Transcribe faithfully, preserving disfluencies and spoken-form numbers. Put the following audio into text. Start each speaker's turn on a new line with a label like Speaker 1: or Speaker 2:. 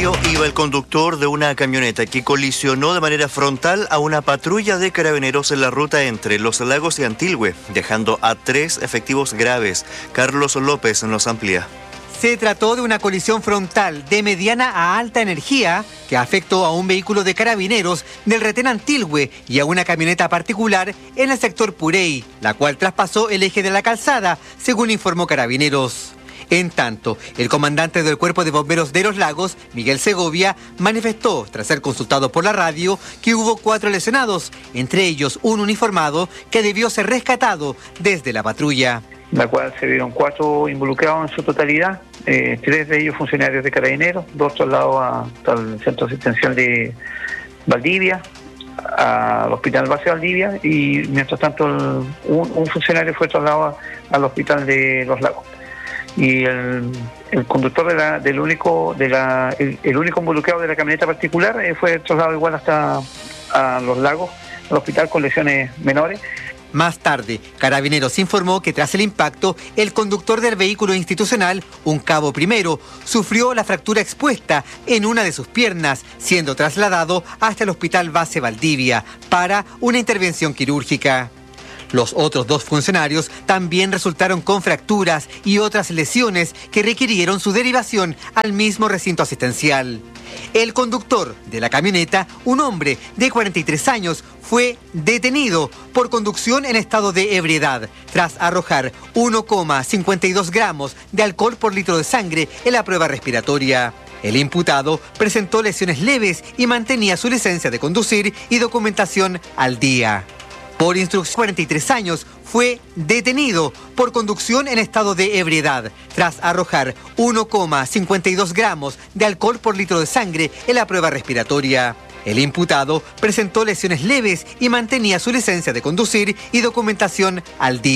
Speaker 1: Río iba el conductor de una camioneta que colisionó de manera frontal a una patrulla de carabineros en la ruta entre Los Lagos y Antilhue, dejando a tres efectivos graves. Carlos López nos amplía.
Speaker 2: Se trató de una colisión frontal de mediana a alta energía que afectó a un vehículo de carabineros del retén Antilhue y a una camioneta particular en el sector Purey, la cual traspasó el eje de la calzada, según informó Carabineros. En tanto, el comandante del Cuerpo de Bomberos de Los Lagos, Miguel Segovia, manifestó, tras ser consultado por la radio, que hubo cuatro lesionados, entre ellos un uniformado que debió ser rescatado desde la patrulla.
Speaker 3: La cual se vieron cuatro involucrados en su totalidad, eh, tres de ellos funcionarios de Carabineros, dos trasladados al centro asistencial de Valdivia, al hospital base de Valdivia, y mientras tanto el, un, un funcionario fue trasladado al hospital de Los Lagos. Y el, el conductor de la, del único, de la, el, el único involucrado de la camioneta particular eh, fue trasladado igual hasta a Los Lagos, al hospital con lesiones menores.
Speaker 2: Más tarde, Carabineros informó que tras el impacto, el conductor del vehículo institucional, un cabo primero, sufrió la fractura expuesta en una de sus piernas, siendo trasladado hasta el hospital base Valdivia para una intervención quirúrgica. Los otros dos funcionarios también resultaron con fracturas y otras lesiones que requirieron su derivación al mismo recinto asistencial. El conductor de la camioneta, un hombre de cuarenta y tres años, fue detenido por conducción en estado de ebriedad tras arrojar uno coma cincuenta y dos gramos de alcohol por litro de sangre en la prueba respiratoria. El imputado presentó lesiones leves y mantenía su licencia de conducir y documentación al día. Por instrucción, cuarenta y tres años, fue detenido por conducción en estado de ebriedad tras arrojar uno coma cincuenta y dos gramos de alcohol por litro de sangre en la prueba respiratoria. El imputado presentó lesiones leves y mantenía su licencia de conducir y documentación al día.